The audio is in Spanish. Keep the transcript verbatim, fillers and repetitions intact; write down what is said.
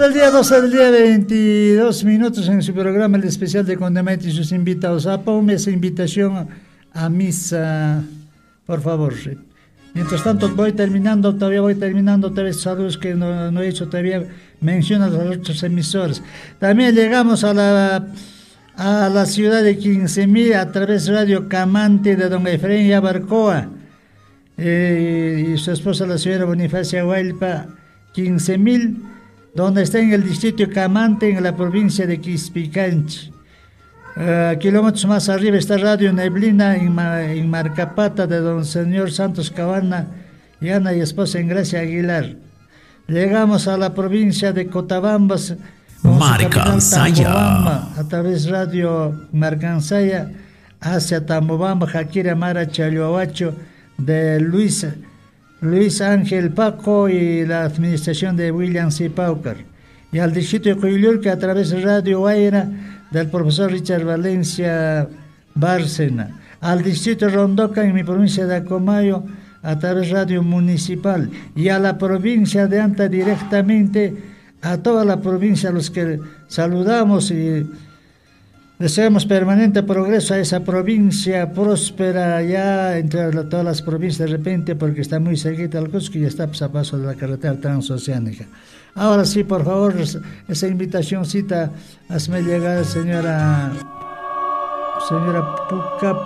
del día, doce del día, veintidós minutos en su programa el especial de Condamento y sus invitados. Apónme esa invitación a misa, por favor. Mientras tanto voy terminando, todavía voy terminando, tal vez saludos que no, no he hecho todavía, menciono a los otros emisores. También llegamos a la, a la ciudad de quince mil a través de Radio Camante de don Efraín Yabarcoa, eh, y su esposa la señora Bonifacia Hualpa, quince mil, donde está en el distrito Camante, en la provincia de Quispicanchi. Uh, kilómetros más arriba está Radio Neblina en, Ma, en Marcapata de don señor Santos Cabana y Ana y esposa en Gracia Aguilar. Llegamos a la provincia de Cotabambas, Marcansaya, a través Radio Marcansaya hacia Tambobamba, Jaquira Mara Chaluahuacho de Luis, Luis Ángel Paco y la administración de William C. Paucar. Y al distrito de Coyulca a través de Radio Guaira del profesor Richard Valencia Bárcena, al distrito de Rondoca en mi provincia de Acomayo a través de Radio Municipal, y a la provincia de Anta directamente, a toda la provincia a los que saludamos y deseamos permanente progreso a esa provincia próspera ya entre la, todas las provincias de repente, porque está muy cerquita del Cusco y está pues, a paso de la carretera transoceánica. Ahora sí, por favor, esa invitacióncita, hazme llegar, señora, señora Puca.